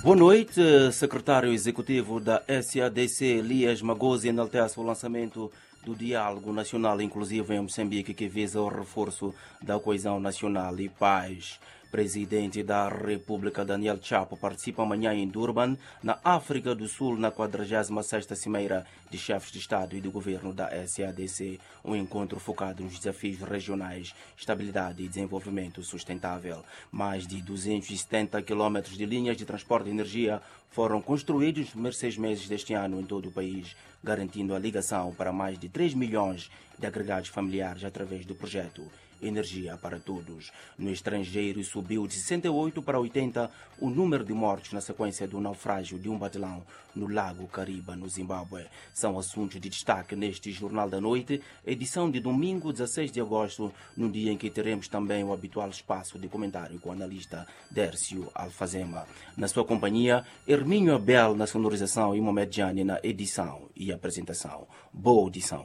Boa noite, secretário executivo da SADC, Elias Magosi, enaltece o lançamento do Diálogo Nacional Inclusivo em Moçambique, que visa o reforço da coesão nacional e paz. Presidente da República, Daniel Chapo, participa amanhã em Durban, na África do Sul, na 46ª Cimeira de Chefes de Estado e de Governo da SADC, um encontro focado nos desafios regionais, estabilidade e desenvolvimento sustentável. Mais de 270 quilômetros de linhas de transporte de energia foram construídos nos primeiros 6 meses deste ano em todo o país, garantindo a ligação para mais de 3 milhões de agregados familiares através do projeto Energia para Todos. No estrangeiro, subiu de 68 para 80 o número de mortos na sequência do naufrágio de um batelão no Lago Kariba, no Zimbábue. São assuntos de destaque neste Jornal da Noite, edição de domingo, 16 de agosto, num dia em que teremos também o habitual espaço de comentário com o analista Dércio Alfazema. Na sua companhia, Hermínio Abel na sonorização e Mohamed Jani na edição e apresentação. Boa audição.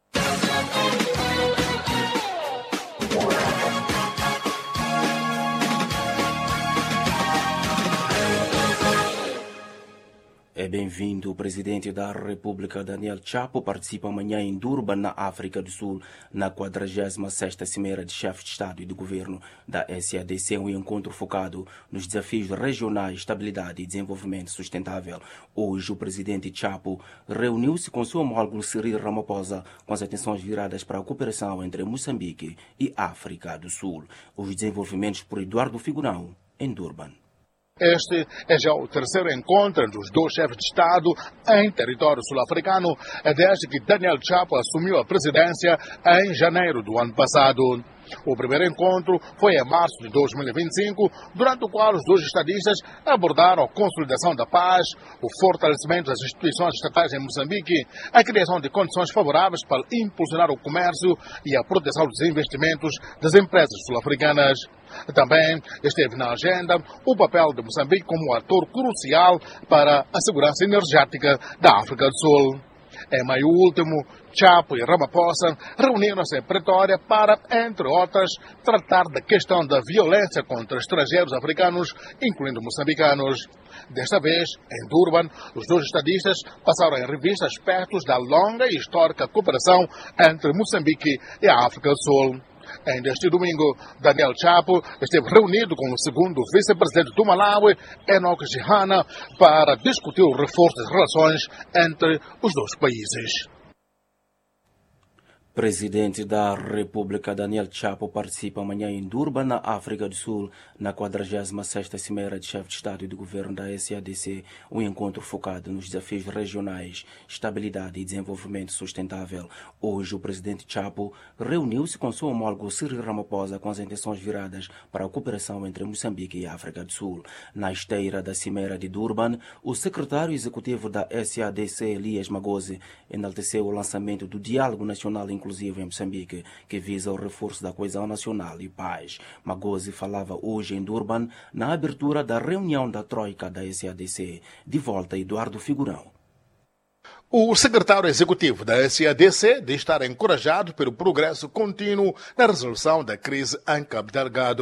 É bem-vindo. O presidente da República, Daniel Chapo, participa amanhã em Durban, na África do Sul, na 46ª Cimeira de Chefes de Estado e de Governo da SADC, um encontro focado nos desafios regionais, estabilidade e desenvolvimento sustentável. Hoje, o presidente Chapo reuniu-se com seu homólogo Cyril Ramaphosa, com as atenções viradas para a cooperação entre Moçambique e África do Sul. Os desenvolvimentos por Eduardo Figurão, em Durban. Este é já o terceiro encontro entre os dois chefes de Estado em território sul-africano desde que Daniel Chapo assumiu a presidência em janeiro do ano passado. O primeiro encontro foi em março de 2025, durante o qual os dois estadistas abordaram a consolidação da paz, o fortalecimento das instituições estatais em Moçambique, a criação de condições favoráveis para impulsionar o comércio e a proteção dos investimentos das empresas sul-africanas. Também esteve na agenda o papel de Moçambique como ator crucial para a segurança energética da África do Sul. Em maio último, Chapo e Ramaphosa reuniram-se em Pretória para, entre outras, tratar da questão da violência contra estrangeiros africanos, incluindo moçambicanos. Desta vez, em Durban, os dois estadistas passaram em revista aspectos da longa e histórica cooperação entre Moçambique e a África do Sul. Ainda este domingo, Daniel Chapo esteve reunido com o segundo vice-presidente do Malawi, Enoch Gihana, para discutir o reforço das relações entre os dois países. Presidente da República, Daniel Chapo, participa amanhã em Durban, na África do Sul, na 46ª Cimeira de Chefes de Estado e de Governo da SADC, um encontro focado nos desafios regionais, estabilidade e desenvolvimento sustentável. Hoje, o presidente Chapo reuniu-se com seu homólogo Cyril Ramaphosa, com as intenções viradas para a cooperação entre Moçambique e África do Sul. Na esteira da Cimeira de Durban, o secretário executivo da SADC, Elias Magosi, enalteceu o lançamento do Diálogo Nacional Inclusivo em Moçambique, que visa o reforço da coesão nacional e paz. Magosi falava hoje em Durban, na abertura da reunião da Troika da SADC. De volta, Eduardo Figurão. O secretário executivo da SADC diz estar encorajado pelo progresso contínuo na resolução da crise em Cabo Delgado.